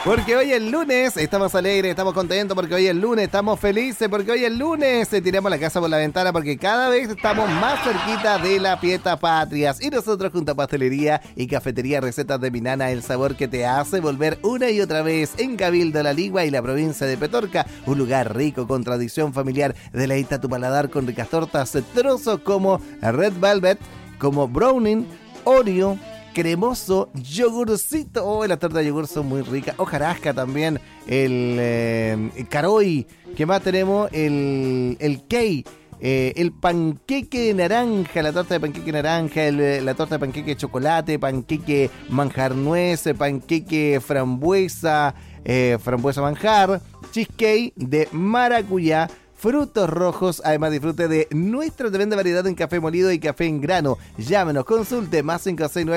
Porque hoy es lunes, estamos alegres, estamos contentos porque hoy es lunes, estamos felices porque hoy es lunes, tiramos la casa por la ventana porque cada vez estamos más cerquita de la fiesta patrias. Y nosotros junto a Pastelería y Cafetería Recetas de mi Nana, el sabor que te hace volver una y otra vez en Cabildo La Ligua y la provincia de Petorca, un lugar rico con tradición familiar. Deleita tu paladar con ricas tortas, trozos como Red Velvet, como Browning, Oreo, cremoso, yogurcito. Oh, las tortas de yogur son muy ricas. Hojarasca también. El caroy. ¿Qué más tenemos? El key. El panqueque de naranja, la torta de panqueque naranja, la torta de panqueque de chocolate, panqueque manjar nuez, panqueque frambuesa, frambuesa manjar, cheesecake de maracuyá, frutos rojos. Además, disfrute de nuestra tremenda variedad en café molido y café en grano. Llámenos, consulte más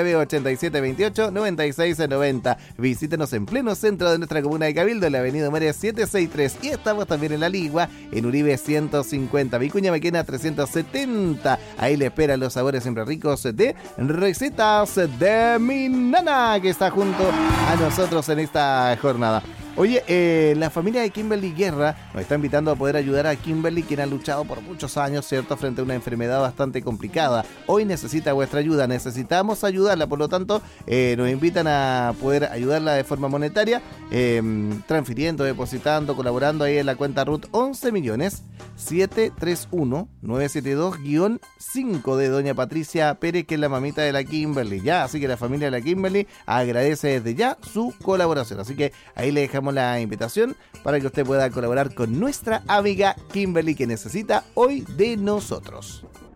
569-8728-9690. Visítenos en pleno centro de nuestra comuna de Cabildo, en la avenida María 763. Y estamos también en La Ligua, en Uribe 150, Vicuña Maquena 370. Ahí le esperan los sabores siempre ricos de Recetas de mi Nana, que está junto a nosotros en esta jornada. Oye, la familia de Kimberly Guerra nos está invitando a poder ayudar a Kimberly, quien ha luchado por muchos años, ¿cierto?, frente a una enfermedad bastante complicada. Hoy necesita vuestra ayuda, necesitamos ayudarla, por lo tanto, nos invitan a poder ayudarla de forma monetaria, transfiriendo, depositando, colaborando ahí en la cuenta RUT 11.731.972-5 de doña Patricia Pérez, que es la mamita de la Kimberly, ya, así que la familia de la Kimberly agradece desde ya su colaboración, así que ahí le dejamos la invitación para que usted pueda colaborar con nuestra amiga Kimberly, que necesita hoy de nosotros.